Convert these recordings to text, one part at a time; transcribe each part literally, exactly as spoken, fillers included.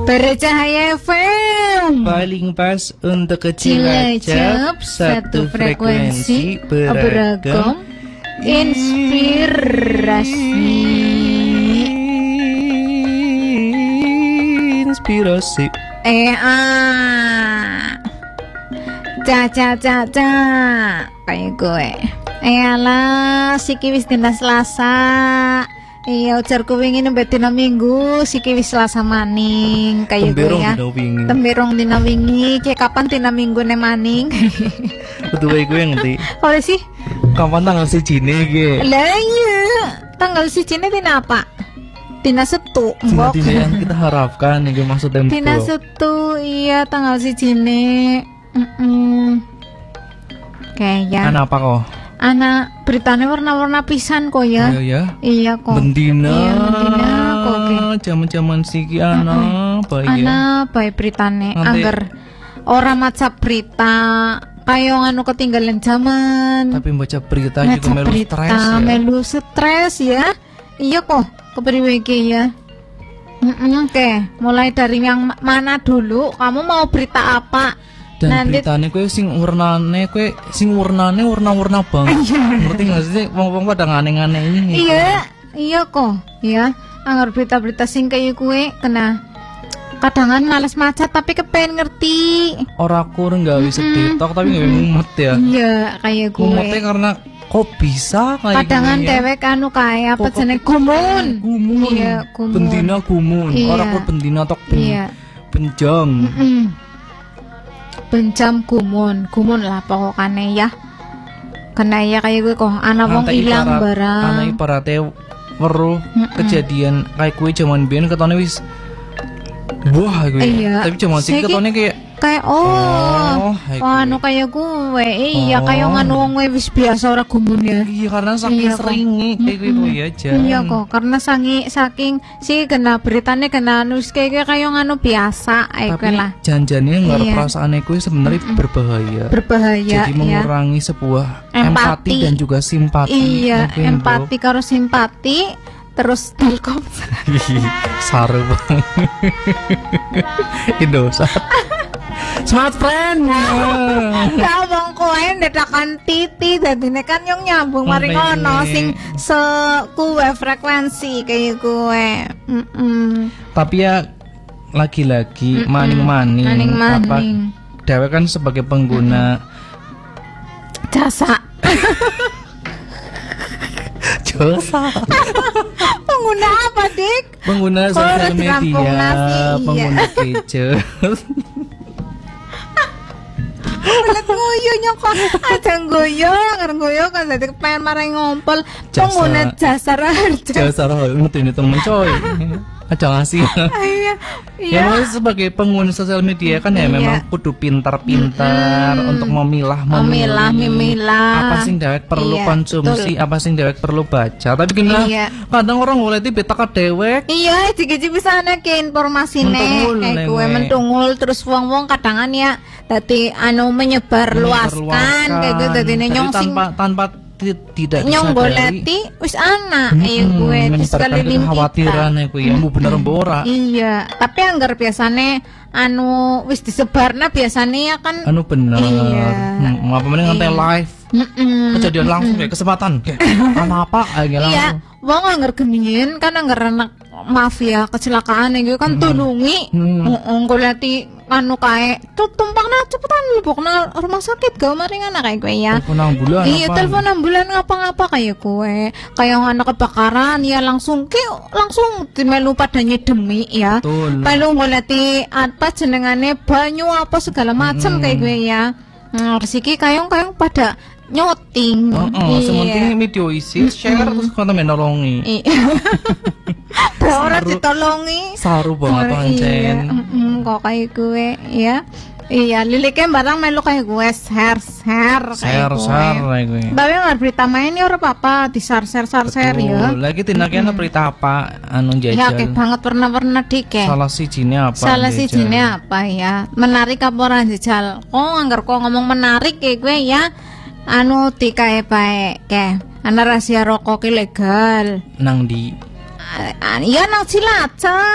Bercahaya F M. Paling pas untuk Cilacap, satu frekuensi beragam, inspirasi. Inspirasi. Eh ah. Ca ca ca ca. Kayak gue. Eh alah, siki wis dina Selasa. Iya, ujarku wingi nembe dina Minggu, siki wis Selasa maning kayak gue ya. Temberong dina wingi, kayak kapan dina Minggu ne maning? Betul gue ngerti. Oleh sih? Kapan tanggal sijine iki? Lah iya, tanggal sijine dina apa? Dina Setu, mbok. Dina yang kita harapkan iki maksudnya. Dina Setu, iya tanggal sijine. Heeh. Kayak. Ana apa kok? Anak beritanya warna-warna pisan kok ya. Iya ya. Iya kok. Bendina. Iya bendina kok ke. Jaman-jaman siki ana bae. Ana bae beritane angger ora maca berita kayak anu ketinggalan zaman. Tapi baca berita juga melu stres ya. Melu stres ya. Iya kok, kepriwe iki ya. Heeh, oke. Mulai dari yang mana dulu? Kamu mau berita apa? Dan nanti beritanya kue sing warnane kue sing warnane warna-warna banget. Ngerti nggak sih? Wong-wong pada ngane-ngane ini. Iya, iya kok. Ya, anggar berita-berita sing kayak kue kena. Kadangan males maca tapi kepen ngerti. Ora kurang gawe sedih tok tapi gawe mumet ya. Iya, kayak gue. Mumetnya karena kok bisa kayak kadangan gini ya? Dewek anu kayak apa jenenge gumun. Gumun. Iya, gumun. Bendina gumun. Iya. Ora kok bendina tok ben, iya. benjam. Mm-mm. Benjam gumun, gumun lah pokoknya ya. Kena ya kayak gue kok anak wong ilang barang. Anak ibaratnya weruh kejadian kayak gue zaman biyen ketone wis wah gue. Iya. Tapi zaman sih ketone kayak kayak oh, oh, oh anu kayak gue, iya oh. Kayak nganu wong wis biasa ora gumun ya. Iya karena saking iya, seringi kayak gue ya aja. Iya kok, karena sangi saking sih kena beritanya kena nus kayak kayak nganu biasa ae lah. Janjane nggak iya. Perasaan gue sebenarnya mm-mm. berbahaya. Berbahaya. Jadi mengurangi ya. Sebuah empati. empati dan juga simpati. Iya, empati karo simpati. Terus Telkom saru bang Indosat smart friend ya bang kowe dedakan titi dadine kan yang nyambung mari ngono sing sekuwe frekuensi kayak gue. Mm-mm. Tapi ya lagi-lagi maning-maning apa Dewe kan sebagai pengguna jasa jasa pengguna apa dik? Pengguna sosial media, pengguna gadget. Kulit ngoyo nyokok, aja ngoyo, ngar ngoyo kan jadi pengen marah ngompol. Pengguna jasa raharja. Jasa raharja, ngerti ini temen coy. Aja ngasih. Iya, iya. Ya sebagai pengguna sosial media kan ya iya. Memang kudu pintar-pintar mm-hmm. Untuk memilah, memilah, memilah. Apa sih dewek perlu iya, konsumsi, betul. Apa sih dewek perlu baca. Tapi gini iya. Kadang orang ngoleti beta ka dewek. Iya, jika-jika bisa ana ke informasi nih. Eh gue mentungul terus wong-wong kadangan ya. Tadi anu menyebar luaskan kayak gitu tadi nyong sing tanpa tanpa tidak nyong goleti wis anak hmm, ayo gue terus kali kekhawatiran ya gue yang bener mbora iya tapi anggar biasane anu wis disebarna biasane ya kan anu bener iya hmm, apa mending ngantai live mm-mm. Kejadian langsung kayak kesempatan kayak apa aja langsung iya wong anggar gemien kan anggar anak maaf ya kecelakaan ya kan hmm. tulungi hmm. goleti anu kae tuh tumpakna cepetan lebokna rumah sakit gak maringan kayak gue ya telepon ambulan iya telepon ambulan ngapa-ngapa kayak gue kayak anak kebakaran ya langsung ke langsung dimelu pada nyedemi ya paling ngoleti apa jenengane banyu apa segala macam hmm. kayak gue ya nah, resiki kayong-kayong pada nyoting oh, oh, iya. Sementing video isi share terus konten menolongi iya orang ditolongi saru banget pancen kok kayak gue ya iya liliknya barang melu kayak gue share share share share kayak gue tapi nggak berita main ini orang apa di share share share share ya lagi tindakannya berita apa anu jajal ya kayak banget pernah-pernah dike salah si jinnya apa salah si jinnya apa ya menarik apa orang jajal kok anggar kok ngomong menarik kayak gue ya anu tikae bae ke ana rahasia rokok ilegal nang di uh, ya nang Cilacap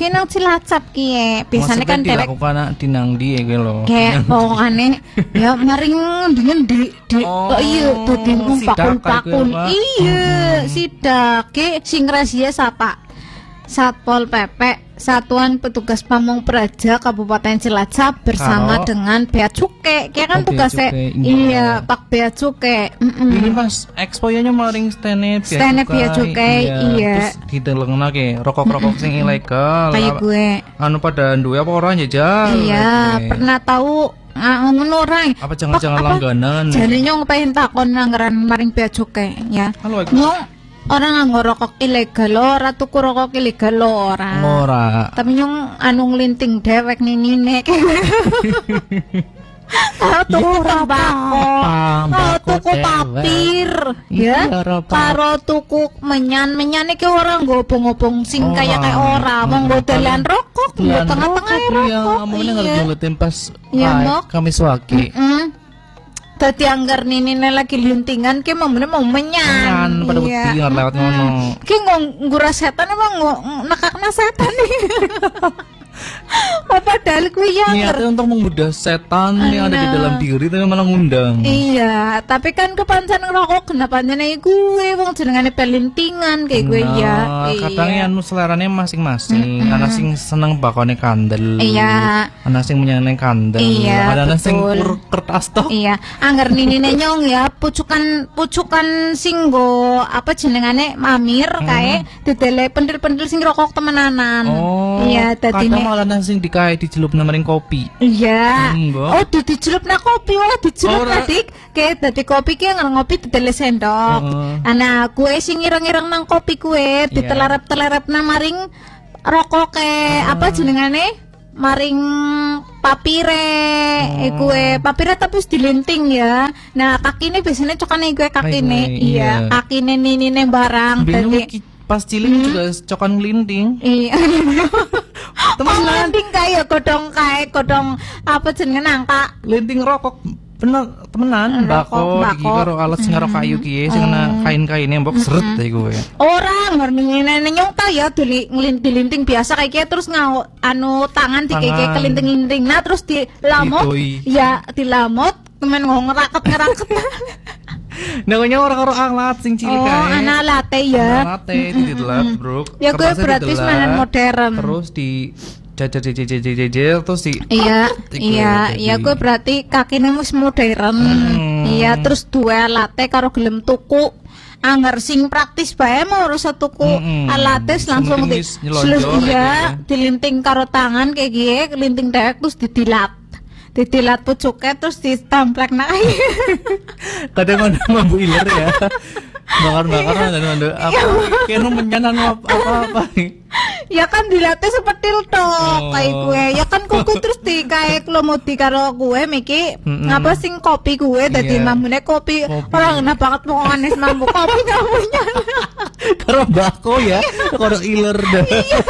ki nang Cilacap ki ya. Biasanya kan derek dilakukan di nang di ya lho. Kayak pokokane ya maring dengan di di oh, iya dadi pakun-pakun. Iya, sidak ki sing rahasia sapa? Satpol P P Satuan Petugas Pamong Praja Kabupaten Cilacap bersama Kalo, dengan Bea Cukai. Kayak kan oh, tugasnya iya Pak Bea Cukai. Mm -mm. Ini pas eksponya maring stene Bea Stene Bea Cukai iya. iya. Terus didelengake rokok-rokok sing ilegal. Kayak gue. Anu pada duwe apa ora jajal. Iya, okay. Pernah tahu ah ngono ora. Apa jangan-jangan langganan. Jane nyong pengen takon nanggaran maring Bea Cukai ya. Halo. Orang nganggo rokok ilegal ora tuku rokok ilegal ora. Ora. Tapi nyong anu nglinting dewek ninine. Karo tuku tembako, karo tuku papir, ya. Karo tuku menyan-menyan iki ora ngobong-ngobong sing kaya kayak ora, mau nggo dalan rokok, nggo tengah-tengah rokok. Iya, amune ngelutin pas Kamis wage. Dadi anggar ninine lagi lintingan ki mamune mau menyan. Menyan pada wedi ngar lewat ngono. Ki nggura setan emang nekakna setan iki. Apa padahal kuwi yang niatnya untuk menggoda setan yang ada di dalam diri tapi malah ngundang. Iya, tapi kan kepancen ngerokok kenapa jenenge gue wong jenengane pelintingan kayak gue ya. Kadang anu selerane masing-masing. Ana sing seneng bakone kandel. Iya. Ana sing menyenengi kandel. Iya, ada sing kertas tok. Iya, anggar ninine nyong ya pucukan pucukan sing go apa jenengane mamir kae didele pendil-pendil sing rokok temenanan. Oh, iya, dadi malah nang sing dikae dicelupna maring kopi. Iya. Oh, di dicelupna kopi wae dicelup dik. Kayak dadi kopi ki ngopi didele sendok. Uh. Ana kue sing ireng-ireng nang kopi kue ditelerep-telerepna maring rokok ke uh. apa jenengane? Maring papire oh. eh kue papire tapi wis dilinting ya. Nah, kakine biasanya cokane gue kakine. Iya, kakine ninine barang dadi pas cilik hmm. juga cokan linting. Iya. Temen linting kayak godong kayak godong apa jenenge nangka. Linting rokok bener temenan bako iki karo alat sing karo kayu ki sing ana kain-kaine mbok seret ae kowe. Ora ngerni nyong ta ya dili nglinting biasa kayak gitu terus ngau anu tangan dikeke kelinting-linting nah terus dilamot ya dilamot temen ngeraket-ngeraket. Namanya orang karo alat sing cilik kae. Oh, ana latte ya. Latte didelap, Bro. Ya gue berarti mainan modern. Terus di jajal-jajal terus di iya iya iya gue berarti kakine wis modern. Iya, terus dua latte karo gelem tuku anggar sing praktis bae mau harus tuku alates langsung di iya dilinting karo tangan kayak gini linting dewek terus didilat ditilat pucuknya terus ditamplek naik. Kadang ada mambu iler ya. Bakar-bakar ada apa? Kayaknya menyanan apa-apa. Ya kan dilatih seperti itu oh. Kayak gue ya kan kuku terus di kayak lo mau di karo gue Miki mm -mm. ngapa sing kopi gue dari yeah. mamune kopi, kopi. Orang enak banget mau nganes mambu kopi ngamunya karo bako ya karo iler dah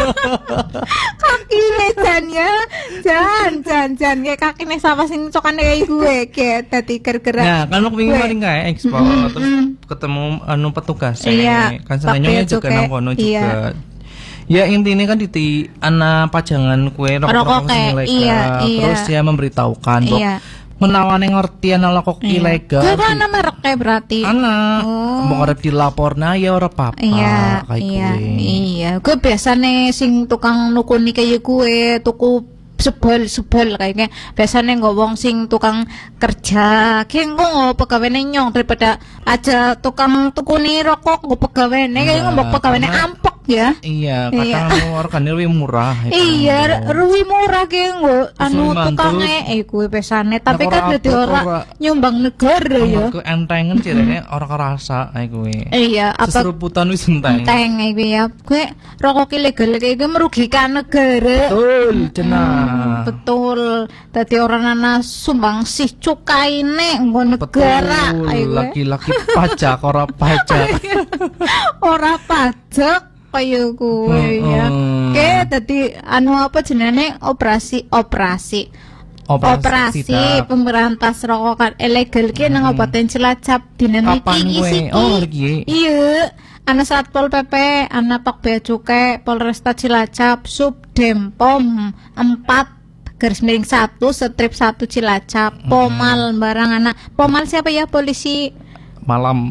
kaki mejannya jan jan jan kayak kaki nih sama sing cokane kayak gue kayak tadi ger-gerak nah kan lo kepingin paling kayak ekspor mm -hmm. terus ketemu anu petugas iya, kan senangnya juga nang kono juga iya. Ya intinya kan di anak pajangan kue rokok-rokok ilegal iya, terus iya. dia memberitahukan iya. menawane ngerti anak rokok iya. ilegal. Gue kan nama mereknya berarti. Anak oh. mau ngarep dilaporna ya ora apa-apa iya, kayak iya, gue. Iya, gue biasanya sing tukang nukuni kayak gue tuku sebel-sebel kayaknya biasanya nggak wong sing tukang kerja kayak gue nggak pegawai nyong daripada aja tukang tukuni rokok gue pegawai kayak gue mau pegawai ampok ya iya kadang organnya lebih murah ya, iya lebih murah kayak gue anu tukangnya eh gue biasanya tapi kan jadi orang nyumbang negara ya ke entengan cirene orang kerasa kayak gue iya apa seruputan wis enteng enteng kayak gue ya gue rokok ilegal kayak gue merugikan negara betul cenah Hmm, betul. Tadi orang nana sumbang sih cukai nek nggo negara. Laki-laki pajak ora pajak. Ora pajak kaya gue ya. Oke, tadi anu apa jenenge operasi operasi. Operasi, operasi pemberantas rokokan ilegal ki nang Kabupaten Cilacap dina niki iki. Oh, lagi. Iya. ana Satpol P P, ana Pak Bea Cukai, Polresta Cilacap, Subdempom empat garis miring satu strip satu Cilacap, Pomal barang anak. Pomal siapa ya polisi? Malam.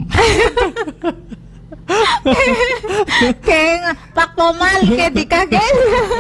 Kayak Pak Pomal kayak dikaget.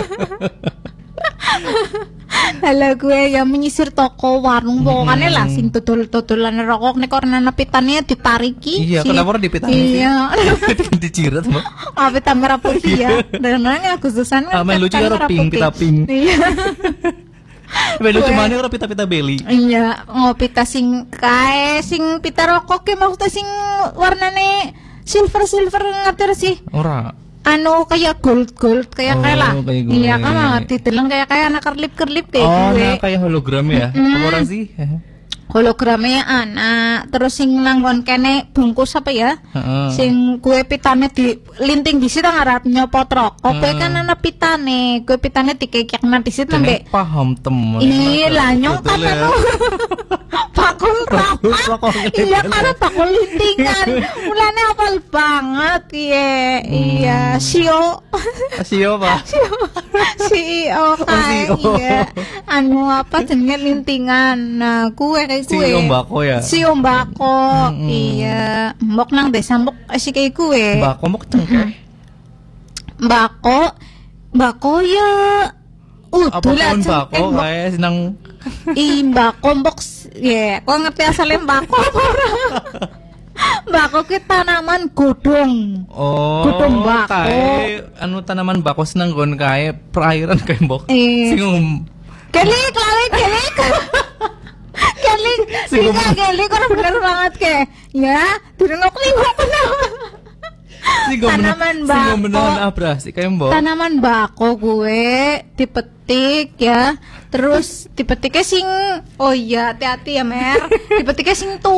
Halo gue yang menyisir toko warung pokoknya lah sing tutul-tutulan rokok nek karena napitannya dipariki. Iya, si, kenapa dipitani iya. sih? Dicirat, Mbak. Apa tambah rapi ya. Dan nanya khususan kan. Amen lucu karo ping pita ping. Iya. Belu cuma karo pita-pita beli. Iya, ngopita sing kae sing pita rokok ke maksudnya sing warnane silver-silver ngerti sih? Ora. Anu kayak gold gold kayak Oh, kayak lah kayak iya gue. kan ngerti telang kayak kayak anak kerlip kerlip kayak Oh, gue nah kayak hologram ya. Apa orang sih? hologramnya anak terus sing nanggon kene bungkus apa ya Heeh. sing kue pitane di linting di situ ngarap nyopot rokok kue kan anak pitane kue pitane dikekek nanti situ Jadi nambe paham temen. iya lah nyong kan Betul ya. anu pakul Pakul rokok papan gitu. iya karena pakul lintingan mulane apal banget iya iya sio Sio apa? C E O kan C E O. iya anu apa jenenge lintingan nah kue kayak Si kue Ombako ya. si Ombako Mm-mm. iya mbok nang desa mbok si kayak kue Mbak komok cengkeh. mbako mbako ya Apa udah lah pohon ceng- bako eh, mbok- kayak senang ih mbako mbok s- ya kok ngerti asalnya mbako apa ora? Mbako ki tanaman godong oh Godong bako. kae anu tanaman bako senang gon kae perairan kae mbok. Eh. Sing um, Kelik, kelik, kelik. Kelik, Sing tiga ngomong- kelik orang bener banget ke. Ya, direngok-lingok kenapa? sing gom Tanaman sing bako. gom beneran abrasi kae mbok. Tanaman bako gue dipetik ya. Terus dipetiknya sing oh iya hati-hati ya Mer. Dipetiknya sing tu